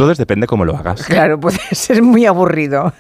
Entonces depende cómo lo hagas. Claro, puede ser muy aburrido.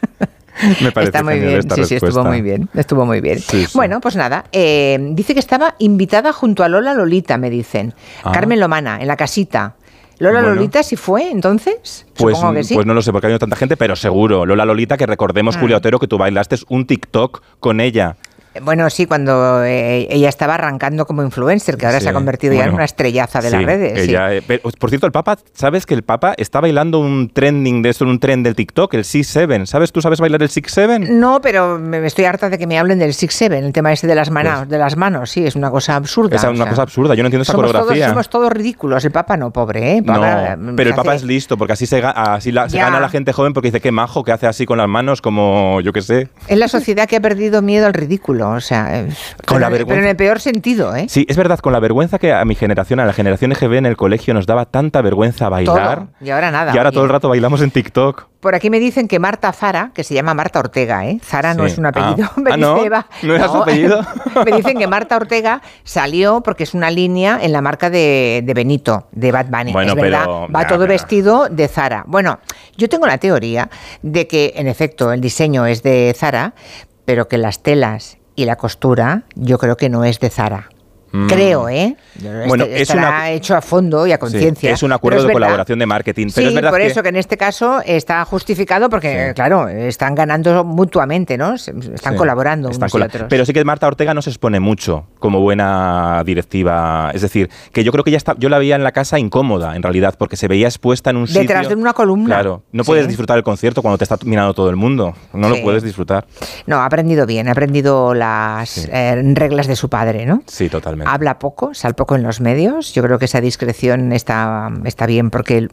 Me parece Está muy genial bien, esta sí, respuesta. estuvo muy bien. Sí. Bueno, pues nada, dice que estaba invitada junto a Lola Lolita, me dicen. Carmen Lomana, en la casita. ¿Lola Lolita sí fue entonces? Pues, Supongo que sí. Pues no lo sé, porque ha habido tanta gente, pero seguro. Lola Lolita, que recordemos, Julia Otero, que tú bailaste un TikTok con ella. Bueno, sí, cuando ella estaba arrancando como influencer, que ahora se ha convertido ya en una estrellaza de las redes. Ella, por cierto, el Papa, ¿sabes que el Papa está bailando un trending de eso, un trend del TikTok, el 6-7? ¿Tú sabes bailar el 6-7? No, pero me estoy harta de que me hablen del 6-7, el tema ese de las manos, sí, es una cosa absurda. Es una cosa absurda, yo no entiendo esa coreografía. Somos todos ridículos, el Papa no, pobre, ¿eh? Papa, no, pero el Papa es listo, porque así se gana a la gente joven, porque dice, qué majo, que hace así con las manos, como yo qué sé. Es la sociedad que ha perdido miedo al ridículo, o sea... Pero en el peor sentido, ¿eh? Sí, es verdad, con la vergüenza que a mi generación, a la generación EGB en el colegio nos daba tanta vergüenza bailar. Todo. Y ahora nada. Y ahora todo el rato bailamos en TikTok. Por aquí me dicen que Marta Zara, que se llama Marta Ortega, ¿eh? Zara no es un apellido. ¿No? ¿No era su apellido? Me dicen que Marta Ortega salió porque es una línea en la marca de Benito, de Bad Bunny. Bueno, es verdad, va todo vestido de Zara. Bueno, yo tengo la teoría de que, en efecto, el diseño es de Zara, pero que las telas y la costura yo creo que no es de Zara. Creo, ¿eh? Bueno, estará hecho a fondo y a conciencia. Sí, es un acuerdo de colaboración de marketing. Pero sí, es verdad por eso que en este caso está justificado porque, claro, están ganando mutuamente, ¿no? Están colaborando unos y otros. Pero sí que Marta Ortega no se expone mucho como buena directiva. Es decir, que yo creo que yo la veía en la casa incómoda, en realidad, porque se veía expuesta en un sitio... Detrás de una columna. Claro. No puedes disfrutar el concierto cuando te está mirando todo el mundo. No lo puedes disfrutar. No, ha aprendido bien. Ha aprendido las reglas de su padre, ¿no? Sí, totalmente. Habla poco, sale poco en los medios. Yo creo que esa discreción está bien porque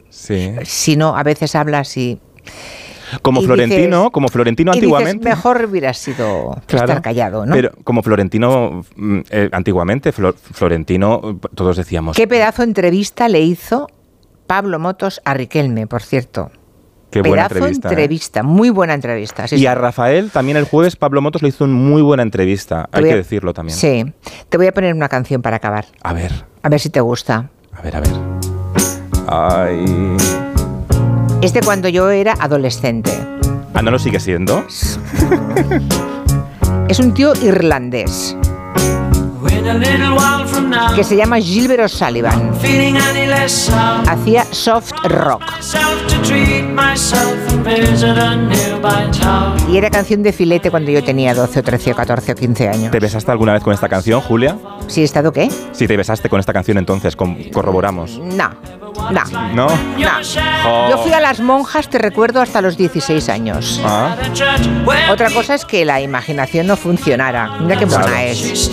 si no, a veces habla así. Como Florentino antiguamente. Dices, mejor hubiera sido estar callado, ¿no? Pero como Florentino antiguamente, Florentino, todos decíamos... ¿Qué pedazo de entrevista le hizo Pablo Motos a Riquelme, por cierto? Qué buena entrevista, muy buena entrevista. Sí, y a Rafael, también el jueves, Pablo Motos le hizo una muy buena entrevista, hay que decirlo también. Sí, te voy a poner una canción para acabar. A ver si te gusta. A ver. Ay... Es de cuando yo era adolescente. ¿No lo sigue siendo? Es un tío irlandés que se llama Gilbert O'Sullivan. Hacía soft rock. Y era canción de filete cuando yo tenía 12 o 13 o 14 o 15 años. ¿Te besaste alguna vez con esta canción, Julia? ¿Sí he estado qué? Sí, te besaste con esta canción entonces, corroboramos. No. Oh. Yo fui a las monjas, te recuerdo, hasta los 16 años. Otra cosa es que la imaginación no funcionara. Mira qué buena es.